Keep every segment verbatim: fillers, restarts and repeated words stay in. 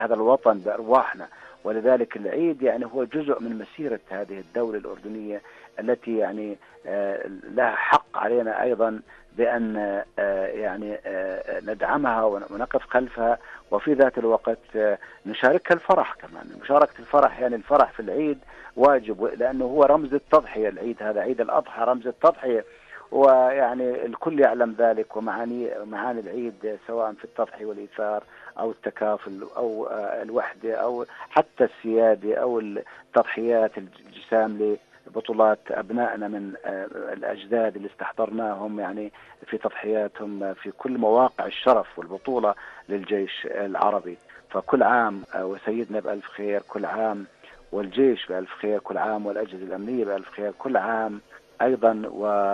هذا الوطن بأرواحنا. ولذلك العيد يعني هو جزء من مسيرة هذه الدولة الأردنية التي يعني لها حق علينا أيضا بأن يعني ندعمها ونقف خلفها، وفي ذات الوقت نشاركها الفرح كمان. مشاركة الفرح يعني الفرح في العيد واجب، لأنه هو رمز التضحية. العيد هذا عيد الأضحى رمز التضحية، ويعني الكل يعلم ذلك. ومعاني معاني العيد سواء في التضحية والإيثار أو التكافل أو الوحدة أو حتى السيادة أو التضحيات الجسام لبطولات أبنائنا من الأجداد اللي استحضرناهم يعني في تضحياتهم في كل مواقع الشرف والبطولة للجيش العربي. فكل عام وسيدنا بألف خير، كل عام والجيش بألف خير، كل عام والأجهزة الأمنية بألف خير، كل عام أيضا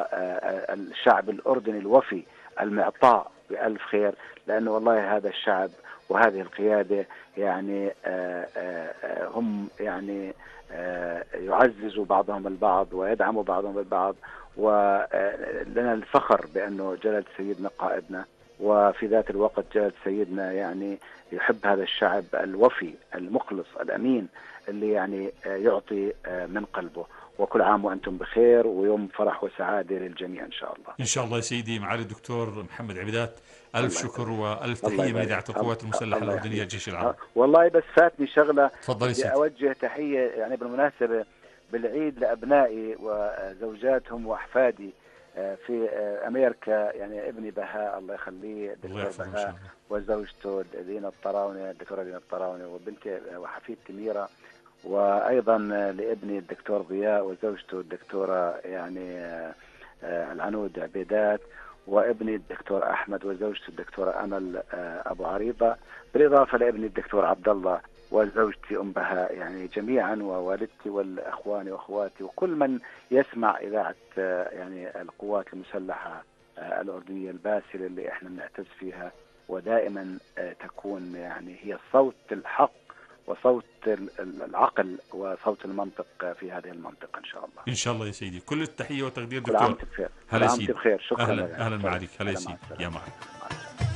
والشعب الأردني الوفي المعطاء بألف خير، لأنه والله هذا الشعب وهذه القيادة يعني هم يعني يعززوا بعضهم البعض ويدعموا بعضهم البعض، ولنا الفخر بأنه جلالة سيدنا قائدنا، وفي ذات الوقت جلالة سيدنا يعني يحب هذا الشعب الوفي المخلص الأمين اللي يعني يعطي من قلبه. وكل عام وأنتم بخير، ويوم فرح وسعادة للجميع إن شاء الله. إن شاء الله يا سيدي. معالي الدكتور محمد عبيدات، ألف شكر وألف الله تحية من يبارك. إذاعة القوات المسلحة الله الأردنية يحييك. الجيش العربي. والله بس فاتني شغلة، تفضل يا بدي سيدي. أوجه تحية يعني بالمناسبة بالعيد لأبنائي وزوجاتهم وأحفادي في أمريكا. يعني ابني بهاء الله يخليه الدكتور بهاء، وزوجته دينا الطراونة الدكتورة دينا الطراونة، وبنتي وحفيدتي ميرا، وأيضا لابني الدكتور ضياء وزوجته الدكتورة يعني العنود عبيدات، وابني الدكتور أحمد وزوجته الدكتورة أمل أبو عريضة، بالإضافة لابني الدكتور عبد الله وزوجتي أم بهاء، يعني جميعا، ووالدتي والأخواني وأخواتي وكل من يسمع إذاعة يعني القوات المسلحة الأردنية الباسلة اللي إحنا بنعتز فيها، ودائما تكون يعني هي صوت الحق وصوت العقل وصوت المنطق في هذه المنطقة إن شاء الله. إن شاء الله يا سيدي. كل التحية وتقدير كل عام دكتور. وأنت بخير. كل هلا عام وأنت سيدي. بخير. شكرا. أهلا أهلا معك. هلا يا سيدي. يا معك.